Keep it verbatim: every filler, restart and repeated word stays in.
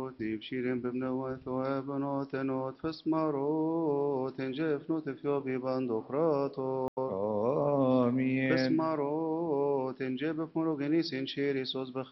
تيب شيرين ببنوث وابنوت نوت فسمروت انجف نوت فيوبي باندوكراتو آمين. فسمروت انجب فمروغنيس انشيري سوز